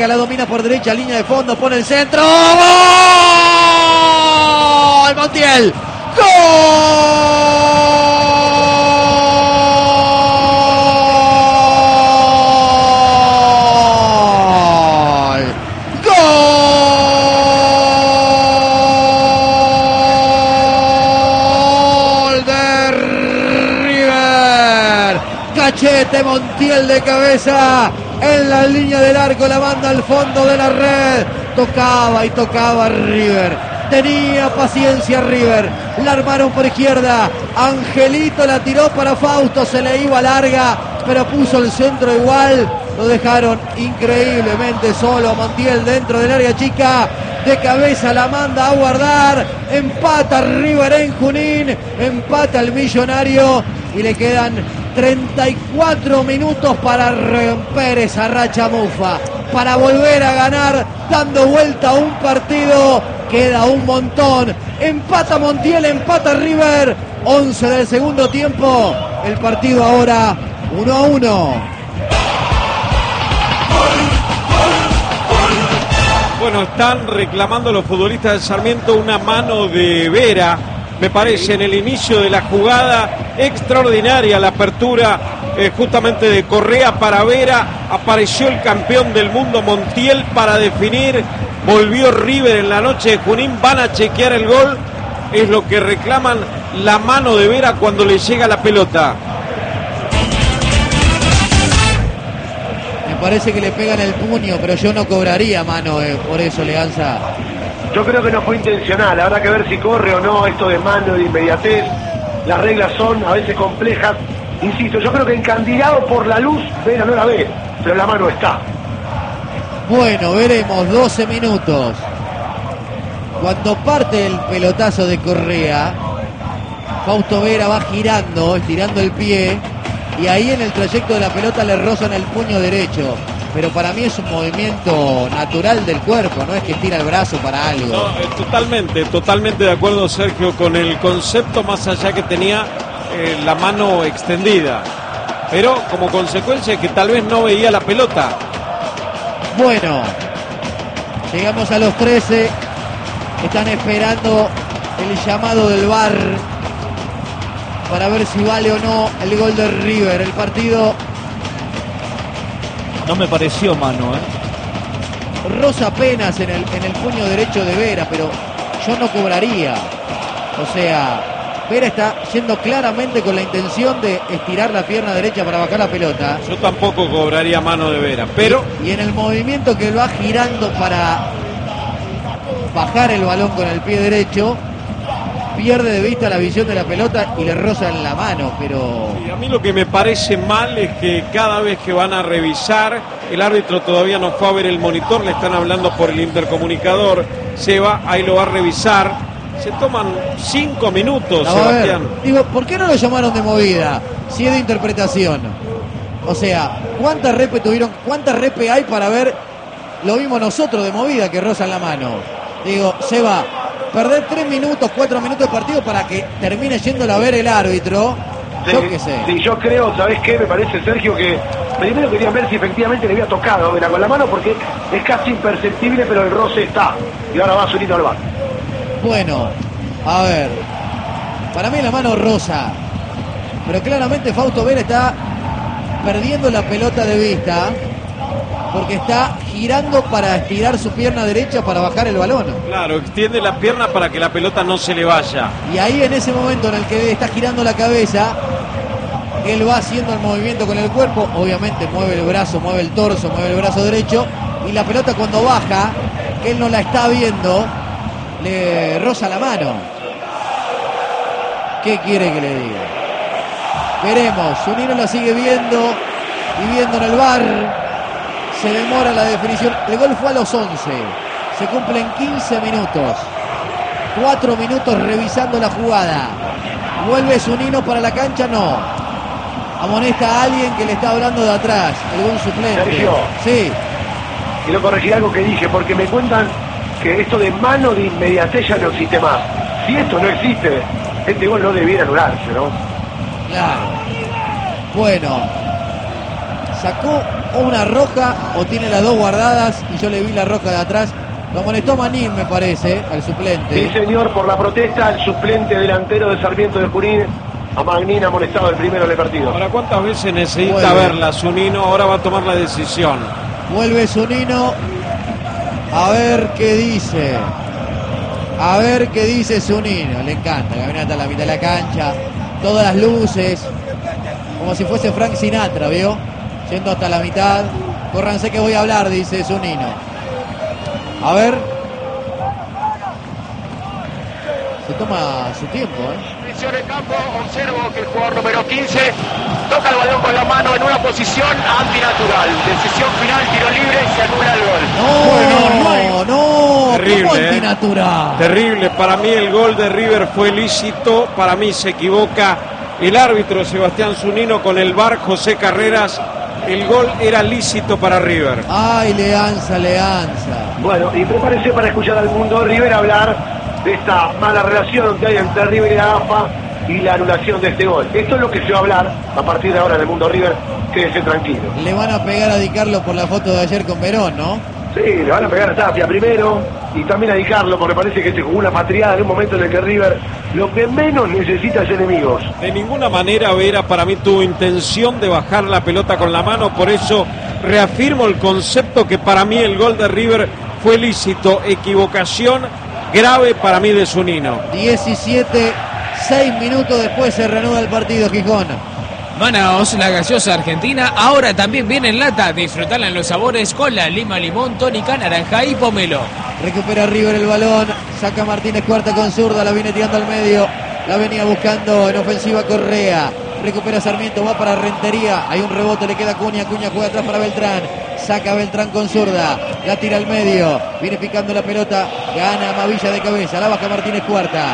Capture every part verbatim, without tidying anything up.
La domina por derecha, línea de fondo, pone el centro. ¡Gol! Montiel. ¡Gol! ¡Gol de River! Cachete Montiel de cabeza en la línea del arco, la manda al fondo de la red. Tocaba y tocaba River. Tenía paciencia River. La armaron por izquierda. Angelito la tiró para Fausto. Se le iba larga, pero puso el centro igual. Lo dejaron increíblemente solo a Montiel dentro del área chica. De cabeza la manda a guardar. Empata River en Junín. Empata el Millonario. Y le quedan treinta y cuatro minutos para romper esa racha mufa, para volver a ganar, dando vuelta a un partido. Queda un montón. Empata Montiel, empata River. once del segundo tiempo. El partido ahora uno a uno. Bueno, están reclamando los futbolistas del Sarmiento una mano de Vera. Me parece en el inicio de la jugada extraordinaria, la apertura eh, justamente de Correa para Vera. Apareció el campeón del mundo Montiel para definir. Volvió River en la noche de Junín. Van a chequear el gol. Es lo que reclaman, la mano de Vera cuando le llega la pelota. Me parece que le pegan el puño, pero yo no cobraría mano, eh, por eso Leganza. Yo creo que no fue intencional, habrá que ver si corre o no esto de mano, de inmediatez. Las reglas son a veces complejas. Insisto, yo creo que encandilado por la luz, Vera no la ve, pero la mano está. Bueno, veremos, doce minutos. Cuando parte el pelotazo de Correa, Fausto Vera va girando, estirando el pie, y ahí en el trayecto de la pelota le rozan el puño derecho. Pero para mí es un movimiento natural del cuerpo, no es que tira el brazo para algo. No, eh, totalmente, totalmente de acuerdo, Sergio, con el concepto, más allá que tenía eh, la mano extendida. Pero como consecuencia que tal vez no veía la pelota. Bueno, llegamos a los trece. Están esperando el llamado del V A R para ver si vale o no el gol de River. El partido... No me pareció mano, ¿eh? roza apenas en el, en el puño derecho de Vera, pero yo no cobraría. O sea, Vera está yendo claramente con la intención de estirar la pierna derecha para bajar la pelota. Yo tampoco cobraría mano de Vera, pero... Y, y en el movimiento que va girando para bajar el balón con el pie derecho, pierde de vista la visión de la pelota y le roza en la mano, pero... Y a mí lo que me parece mal es que cada vez que van a revisar, el árbitro todavía no fue a ver el monitor, le están hablando por el intercomunicador, se va, ahí lo va a revisar, se toman cinco minutos, no, Sebastián. Digo, ¿por qué no lo llamaron de movida? Si es de interpretación. O sea, ¿cuántas repe tuvieron? ¿Cuántas repe hay para ver? Lo vimos nosotros de movida que rozan la mano. Digo, se va. Perder tres minutos, cuatro minutos de partido para que termine yéndolo a ver el árbitro. Sí, yo qué sé. Sí, yo creo, ¿sabés qué? Me parece, Sergio, que primero querían ver si efectivamente le había tocado Vera con la mano, porque es casi imperceptible, pero el roce está. Y ahora va solito al bar. Bueno, a ver. Para mí la mano rosa. Pero claramente Fausto Vera está perdiendo la pelota de vista, porque está girando para estirar su pierna derecha para bajar el balón. Claro, extiende la pierna para que la pelota no se le vaya. Y ahí en ese momento en el que está girando la cabeza, él va haciendo el movimiento con el cuerpo, obviamente mueve el brazo, mueve el torso, mueve el brazo derecho, y la pelota cuando baja, que él no la está viendo, le roza la mano. ¿Qué quiere que le diga? Veremos, Zunino la sigue viendo y viendo en el V A R. Se demora la definición. El gol fue a los once. Se cumplen quince minutos. cuatro minutos revisando la jugada. ¿Vuelve Zunino para la cancha? No. Amonesta a alguien que le está hablando de atrás. Algún suplente. Sergio. Sí. Quiero corregir algo que dije, porque me cuentan que esto de mano de inmediatez ya no existe más. Si esto no existe, este gol no debiera anularse, ¿no? Claro. Bueno. sacó una roja o tiene las dos guardadas y yo le vi la roja de atrás. Lo molestó Manín, me parece, al suplente. Sí, señor, por la protesta, el suplente delantero de Sarmiento de Junín, a Magnín, amonestado el primero del partido. Ahora, ¿cuántas veces necesita Vuelve. verla Zunino? Ahora va a tomar la decisión. Vuelve Zunino. A ver qué dice. A ver qué dice Zunino. Le encanta, caminata a la mitad de la cancha. Todas las luces. Como si fuese Frank Sinatra, ¿vio? Yendo hasta la mitad. Córranse que voy a hablar, dice Zunino. A ver. Se toma su tiempo, ¿eh? Posición de campo, observo que el jugador número quince toca el balón con la mano en una posición antinatural. Decisión final, tiro libre, se anula el gol. No, no, no. Terrible, ¿Cómo eh. antinatural? Terrible. Para mí el gol de River fue lícito. Para mí se equivoca el árbitro Sebastián Zunino con el V A R José Carreras. El gol era lícito para River. Ay, Leanza, Leanza. Bueno, y prepárese para escuchar al Mundo River hablar de esta mala relación que hay entre River y la AFA y la anulación de este gol. Esto es lo que se va a hablar a partir de ahora en el Mundo River. Quédese tranquilo. Le van a pegar a Di Carlo por la foto de ayer con Verón, ¿no? Sí, le van a pegar a Tapia primero y también a Di Carlo, porque parece que se jugó una patriada en un momento en el que River lo que menos necesita es enemigos. De ninguna manera Vera para mí tuvo intención de bajar la pelota con la mano, por eso reafirmo el concepto que para mí el gol de River fue lícito, equivocación grave para mí de Zunino. diecisiete, seis minutos después se reanuda el partido, Gijón. Manaos, la gaseosa argentina, ahora también viene en lata. Disfrutala en los sabores con la lima, limón, tónica, naranja y pomelo. Recupera River el balón, saca Martínez Cuarta con zurda, la viene tirando al medio, la venía buscando en ofensiva Correa. Recupera Sarmiento, va para Rentería, hay un rebote, le queda Cuña, Cuña juega atrás para Beltrán, saca Beltrán con zurda, la tira al medio, viene picando la pelota, gana Mavilla de cabeza, la baja Martínez Cuarta.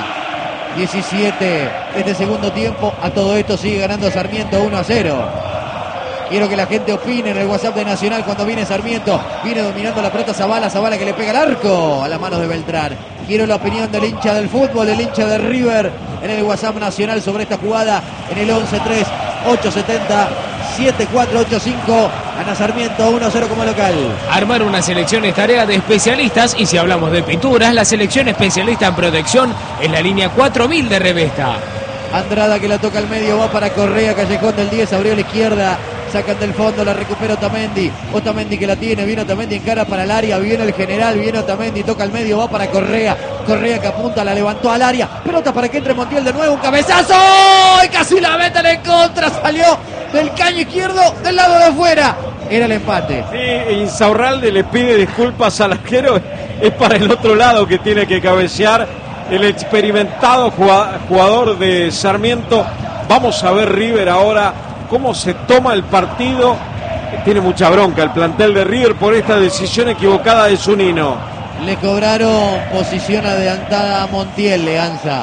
diecisiete, este segundo tiempo, a todo esto sigue ganando Sarmiento uno a cero. Quiero que la gente opine en el WhatsApp de Nacional cuando viene Sarmiento. Viene dominando la pelota Zavala, Zavala que le pega al arco a las manos de Beltrán. Quiero la opinión del hincha del fútbol, del hincha de River en el WhatsApp Nacional sobre esta jugada en el once tres ocho siete cero siete cuatro ocho cinco. Gana Sarmiento uno a cero como local. Armar una selección es tarea de especialistas y si hablamos de pinturas, la selección especialista en protección es la línea cuatro mil de Revesta. Andrada que la toca al medio, va para Correa, Callejón del diez, abrió a la izquierda, sacan del fondo, la recupera Otamendi, Otamendi que la tiene, viene Otamendi en cara para el área, viene el general, viene Otamendi, toca al medio, va para Correa, Correa que apunta, la levantó al área, pelota para que entre Montiel de nuevo, un cabezazo, y casi la meten en contra, salió del caño izquierdo, del lado de afuera, era el empate. Sí, Insaurralde le pide disculpas al arquero, es para el otro lado que tiene que cabecear el experimentado jugador de Sarmiento. Vamos a ver River ahora cómo se toma el partido. Tiene mucha bronca el plantel de River por esta decisión equivocada de Zunino. Le cobraron posición adelantada a Montiel, Leanza.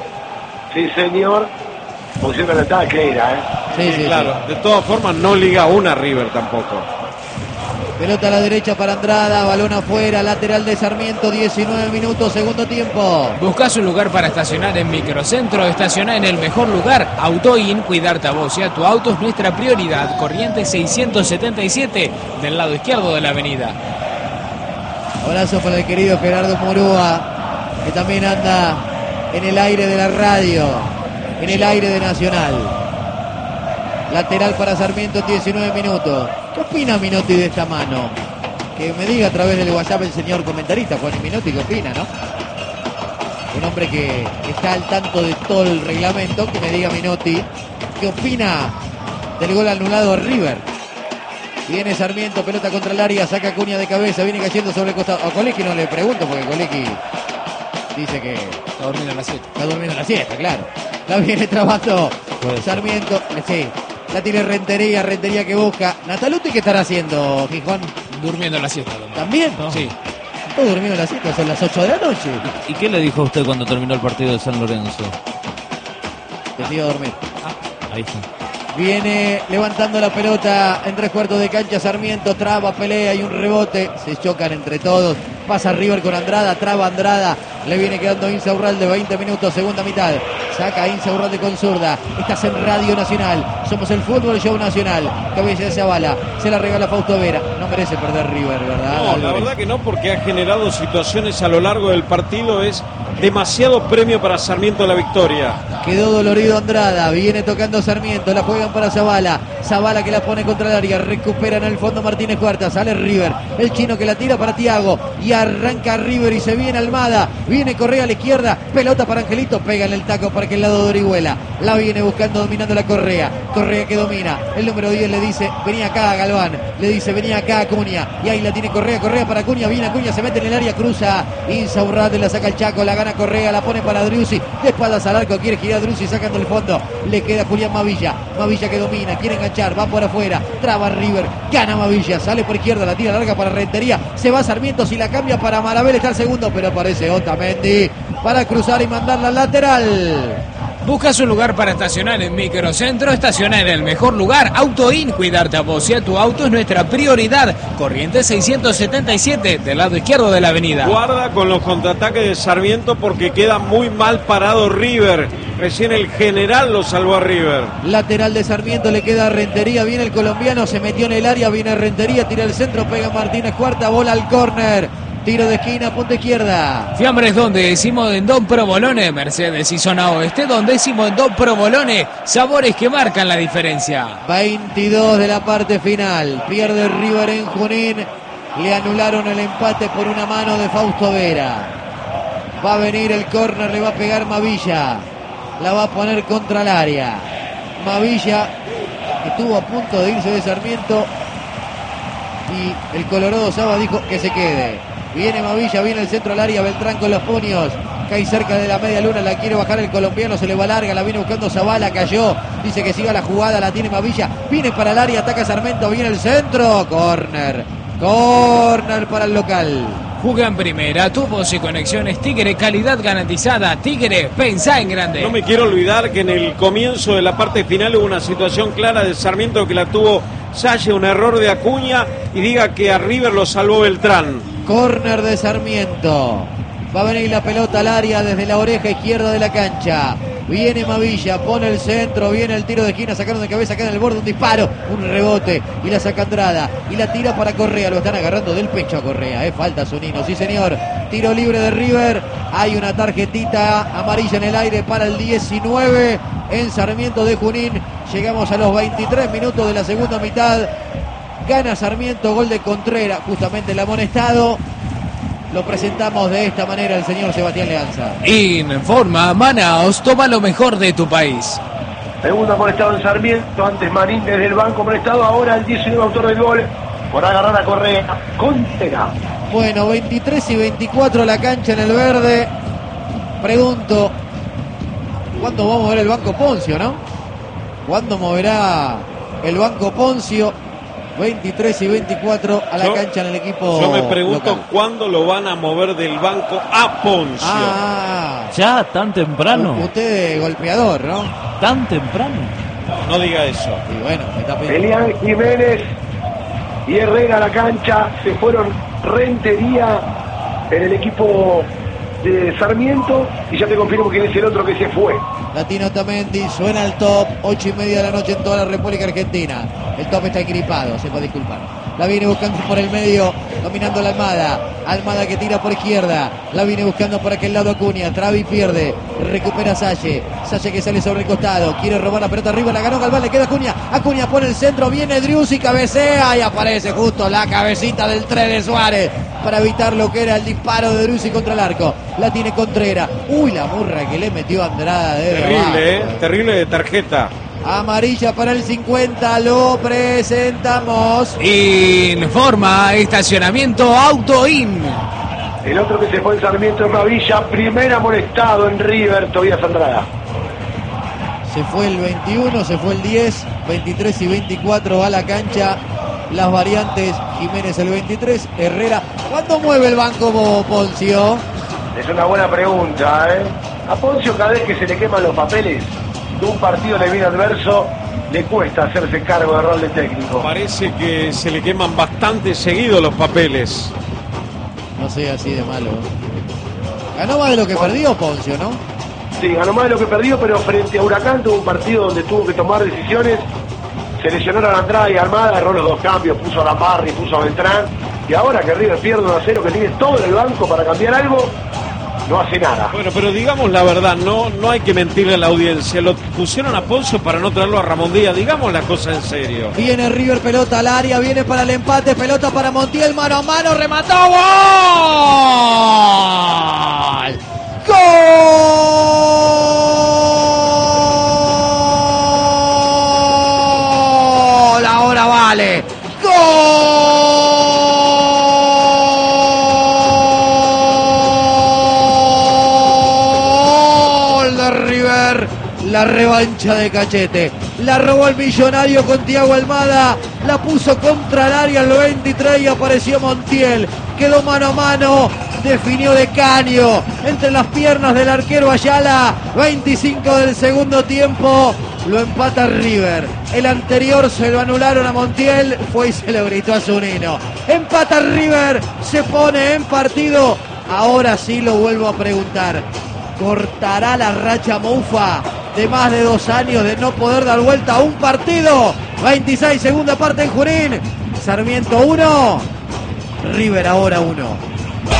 Sí, señor. Posición adelantada que era, ¿eh? Sí, sí, claro. sí. De todas formas no liga una River tampoco. Pelota a la derecha para Andrada, balón afuera, lateral de Sarmiento, diecinueve minutos, segundo tiempo. ¿Buscas un lugar para estacionar en Microcentro? Estaciona en el mejor lugar. Autoin, cuidarte a vos y a tu auto es nuestra prioridad. Corrientes seiscientos setenta y siete, del lado izquierdo de la avenida. Abrazo para el querido Gerardo Murúa, que también anda en el aire de la radio, en el aire de Nacional. Lateral para Sarmiento, diecinueve minutos. ¿Qué opina Minotti de esta mano? Que me diga a través del WhatsApp el señor comentarista, Juan Minotti, ¿qué opina, no? Un hombre que está al tanto de todo el reglamento, que me diga Minotti, ¿qué opina del gol anulado a River? Viene Sarmiento, pelota contra el área, saca Cuña de cabeza, viene cayendo sobre el costado. A Colequi no le pregunto, porque Colequi dice que Está durmiendo a la siete. está durmiendo la siesta, claro. La viene trabajando Sarmiento, sí. La tiene Rentería, Rentería que busca. Nataluti, ¿qué estará haciendo, Gijón? Durmiendo a la siesta. ¿También? Sí. Está durmiendo la siesta, son las ocho de la noche. ¿Y qué le dijo a usted cuando terminó el partido de San Lorenzo? Decidió dormir. Ahí está. Viene levantando la pelota en tres cuartos de cancha Sarmiento, traba, pelea y un rebote, se chocan entre todos, pasa River con Andrada, traba Andrada, le viene quedando Insaurralde, veinte minutos, segunda mitad, saca a Insaurralde con zurda. Estás en Radio Nacional. Somos el fútbol show nacional. Cabeza de Zavala. Se la regala Fausto Vera. No merece perder River, ¿verdad? No, la verdad que no, porque ha generado situaciones a lo largo del partido. Es demasiado premio para Sarmiento la victoria. Quedó dolorido Andrada. Viene tocando Sarmiento. La juegan para Zavala. Zavala que la pone contra el área. Recupera en el fondo Martínez Cuarta. Sale River. El chino que la tira para Thiago. Y arranca River y se viene Almada. Viene Correa a la izquierda. Pelota para Angelito. Pega en el taco para que el lado de Orihuela. La viene buscando, dominando la Correa. Correa que domina. El número diez le dice, venía acá a Galván. Le dice, venía acá a Acuña. Y ahí la tiene Correa. Correa para Acuña. Viene Acuña. Se mete en el área. Cruza. Insaurralde la saca el Chaco. La gana Correa. La pone para Driussi. De espaldas al arco. Quiere girar Driussi sacando el fondo. Le queda Julián Mavilla. Mavilla que domina. Quiere enganchar. Va por afuera. Traba River. Gana Mavilla. Sale por izquierda. La tira larga para Rentería. Se va Sarmiento. Si la cambia para Marabel está el segundo. Pero aparece Otamendi para cruzar y mandarla al lateral. ¿Buscas un lugar para estacionar en Microcentro? Estaciona en el mejor lugar. AutoIn, cuidarte a vos y a tu auto es nuestra prioridad. Corrientes seiscientos setenta y siete, del lado izquierdo de la avenida. Guarda con los contraataques de Sarmiento porque queda muy mal parado River. Recién el general lo salvó a River. Lateral de Sarmiento, le queda a Rentería. Viene el colombiano, se metió en el área. Viene Rentería, tira el centro, pega Martínez Cuarta, bola al córner. Tiro de esquina, punta izquierda. Fiambres donde decimos en Don Provolone, Mercedes y zona oeste, donde decimos en Don Provolone, sabores que marcan la diferencia. veintidós de la parte final. Pierde River en Junín. Le anularon el empate por una mano de Fausto Vera. Va a venir el córner, le va a pegar Mavilla. La va a poner contra el área. Mavilla estuvo a punto de irse de Sarmiento. Y el Colorado Saba dijo que se quede. Viene Mavilla, viene el centro al área, Beltrán con los puños. Cae cerca de la media luna, la quiere bajar el colombiano, se le va larga, la viene buscando Zavala, cayó. Dice que siga la jugada, la tiene Mavilla. Viene para el área, ataca Sarmiento, viene el centro. Corner. Corner para el local. Juega en primera, tubos y conexiones Tigre, calidad garantizada. Tigre, pensá en grande. No me quiero olvidar que en el comienzo de la parte final hubo una situación clara de Sarmiento que la tuvo Salle, un error de Acuña, y diga que a River lo salvó Beltrán. Corner de Sarmiento. Va a venir la pelota al área desde la oreja izquierda de la cancha. Viene Mavilla, pone el centro, viene el tiro de esquina, sacaron de cabeza, queda en el borde, un disparo, un rebote, y la saca Andrada, y la tira para Correa, lo están agarrando del pecho a Correa, eh, falta Zunino, sí señor, tiro libre de River, hay una tarjetita amarilla en el aire para el diecinueve en Sarmiento de Junín, llegamos a los veintitrés minutos de la segunda mitad, gana Sarmiento, gol de Contreras, justamente el amonestado. Lo presentamos de esta manera el señor Sebastián Leanza. Informa Manaos, toma lo mejor de tu país. Segundo amonestado en Sarmiento, antes Marín desde el banco amonestado, ahora el diecinueve autor del gol por agarrar a Correa. Contreras. Bueno, veintitrés y veinticuatro la cancha en el verde. Pregunto, ¿cuándo va a mover el banco Poncio, no? ¿Cuándo moverá el banco Poncio? veintitrés y veinticuatro a la yo, cancha en el equipo. Yo me pregunto local. cuándo lo van a mover del banco a Poncio. Ah, ya, tan temprano. Usted es golpeador, ¿no? Tan temprano. No diga eso. Y bueno, me está pidiendo. Elian Jiménez y Herrera a la cancha. Se fueron Rentería en el equipo de Sarmiento. Y ya te confirmo quién es el otro que se fue. Latino Tamendi, suena el top, ocho y media de la noche en toda la República Argentina. El top está engripado, se puede disculpar. La viene buscando por el medio, dominando la Almada. Almada que tira por izquierda. La viene buscando por aquel lado Acuña. Travi pierde, recupera Salle. Salle que sale sobre el costado, quiere robar la pelota arriba, la ganó Galván, le queda Acuña. Acuña pone el centro, viene Driussi, cabecea y aparece justo la cabecita del tres de Suárez para evitar lo que era el disparo de Driussi contra el arco. La tiene Contreras. Uy, la burra que le metió Andrada de Terrible, abajo. eh, terrible de tarjeta. Amarilla para el cincuenta, lo presentamos. Informa estacionamiento AutoIn. El otro que se fue en Sarmiento es Mavilla, primer amonestado en River, Tobías Andrada. Se fue el veintiuno, se fue el diez, veintitrés y veinticuatro a la cancha. Las variantes, Jiménez el veintitrés, Herrera. ¿Cuándo mueve el banco Poncio? Es una buena pregunta, ¿eh? A Poncio cada vez que se le queman los papeles de un partido le viene adverso, le cuesta hacerse cargo de rol de técnico. Parece que se le queman bastante seguido los papeles. No sea así de malo. Ganó más de lo que perdió Poncio, ¿no? Sí, ganó más de lo que perdió, pero frente a Huracán tuvo un partido donde tuvo que tomar decisiones. Se lesionaron a Andrade y Armada, agarró los dos cambios, puso a Lambarri, puso a Beltrán. Y ahora que River pierde uno a cero, que tiene todo en el banco para cambiar algo, no hace nada. Bueno, pero digamos la verdad, no, no hay que mentirle a la audiencia. Lo pusieron a Ponzo para no traerlo a Ramón Díaz. Digamos la cosa en serio. Viene River, pelota al área, viene para el empate, pelota para Montiel, mano a mano, remató, ¡gol! ¡Gol! Ahora vale. ¡Gol de River! La revancha de Cachete. La robó el Millonario con Thiago Almada. La puso contra el área al veintitrés y apareció Montiel. Quedó mano a mano. Definió de caño entre las piernas del arquero Ayala. veinticinco del segundo tiempo. Lo empata River. El anterior se lo anularon a Montiel. Fue y se lo gritó a Zunino. Empata River. Se pone en partido. Ahora sí lo vuelvo a preguntar. ¿Cortará la racha Mufa de más de dos años de no poder dar vuelta a un partido? veintiséis, segunda parte en Junín. Sarmiento uno. River ahora uno.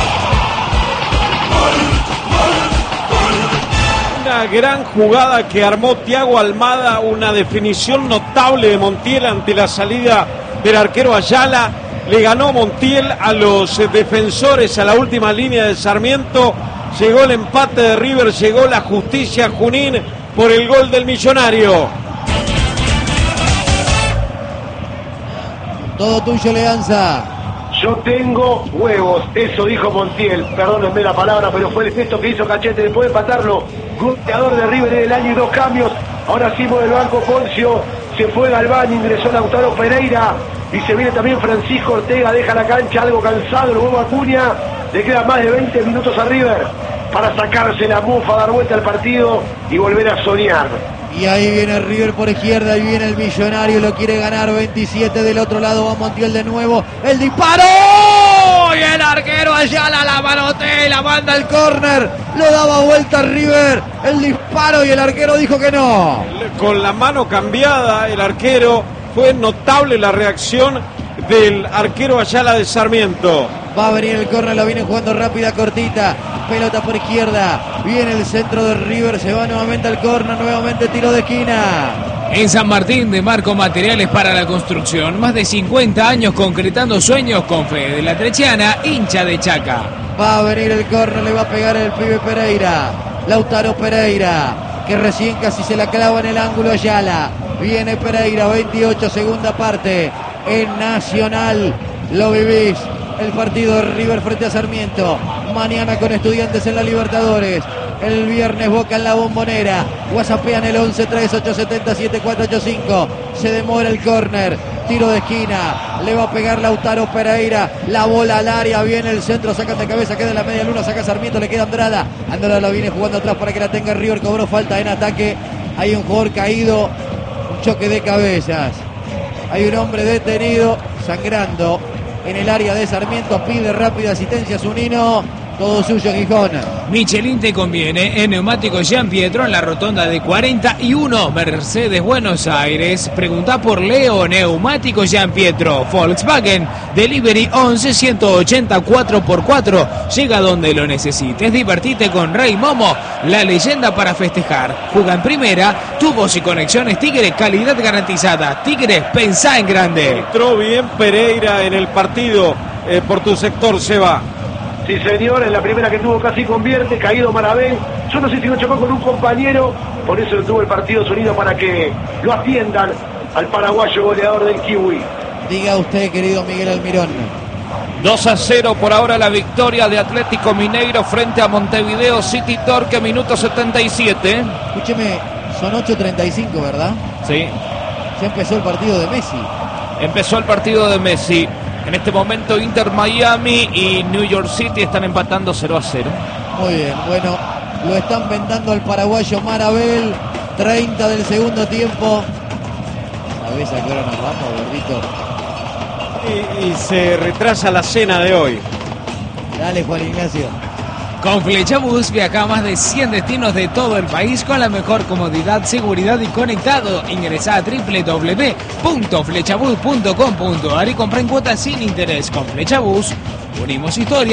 Una gran jugada que armó Thiago Almada, una definición notable de Montiel ante la salida del arquero Ayala. Le ganó Montiel a los defensores a la última línea de Sarmiento. Llegó el empate de River, llegó la justicia a Junín por el gol del Millonario. Todo tuyo, Leanza. Yo tengo huevos, eso dijo Montiel, perdónenme la palabra, pero fue el gesto que hizo Cachete después de empatarlo. Goleador de River en el año y dos cambios. Ahora sí por el banco Poncio, se fue Galván, ingresó Lautaro Pereira y se viene también Francisco Ortega, deja la cancha algo cansado, lo vuelve Acuña. Le quedan más de veinte minutos a River para sacarse la mufa, dar vuelta al partido y volver a soñar. Y ahí viene River por izquierda, ahí viene el Millonario, lo quiere ganar, veintisiete del otro lado, va Montiel de nuevo, el disparo, y el arquero Ayala la manotea y la manda al córner, lo daba vuelta River, el disparo y el arquero dijo que no. Con la mano cambiada el arquero, fue notable la reacción del arquero Ayala de Sarmiento. Va a venir el córner, lo viene jugando rápida, cortita. Pelota por izquierda. Viene el centro de River. Se va nuevamente al córner. Nuevamente tiro de esquina. En San Martín, de Marco Materiales para la Construcción. Más de cincuenta años concretando sueños con Fede la Trechiana, hincha de Chaca. Va a venir el córner. Le va a pegar el pibe Pereira. Lautaro Pereira, que recién casi se la clava en el ángulo Ayala. Viene Pereira, veintiocho, segunda parte. En Nacional lo vivís. El partido de River frente a Sarmiento. Mañana con Estudiantes en la Libertadores. El viernes Boca en la Bombonera. WhatsAppean el once, tres, ocho, siete, siete, cuatro, ocho, cinco. Se demora el córner. Tiro de esquina. Le va a pegar Lautaro Pereira. La bola al área. Viene el centro. Saca de cabeza. Queda en la media luna. Saca Sarmiento. Le queda Andrada. Andrada lo viene jugando atrás para que la tenga River. Cobró falta en ataque. Hay un jugador caído. Un choque de cabezas. Hay un hombre detenido. Sangrando en el área de Sarmiento, pide rápida asistencia Zunino. Todo suyo, Gijón. Michelin te conviene en Neumáticos Jean Pietro en la rotonda de cuarenta y uno Mercedes Buenos Aires. Pregunta por Leo. Neumáticos Jean Pietro. Volkswagen Delivery once, ciento ochenta, cuatro por cuatro. Llega donde lo necesites. Divertite con Rey Momo, la leyenda para festejar. Juega en primera. Tubos y conexiones Tigre, calidad garantizada. Tigre, pensá en grande. Entró bien Pereira en el partido eh, por tu sector, Seba. Sí, señor, en la primera que tuvo casi convierte, caído Marabel. Yo no sé si no chocó con un compañero, por eso tuvo el partido sonido para que lo atiendan al paraguayo goleador del Kiwi. Diga usted, querido Miguel Almirón. dos a cero por ahora la victoria de Atlético Mineiro frente a Montevideo City Torque, minuto setenta y siete. Escúcheme, son ocho treinta y cinco, ¿verdad? Sí, Ya empezó el partido de Messi. empezó el partido de Messi. En este momento Inter Miami y New York City están empatando cero a cero. Muy bien, bueno, lo están vendando al paraguayo Marabel. treinta del segundo tiempo. ¿Sabés a qué hora nos vamos, gordito? Y, y se retrasa la cena de hoy. Dale, Juan Ignacio. Con Flechabús viaja a más de cien destinos de todo el país con la mejor comodidad, seguridad y conectado. Ingresa a doble u doble u doble u punto flechabús punto com punto a r y compra en cuotas sin interés. Con Flechabús unimos historia.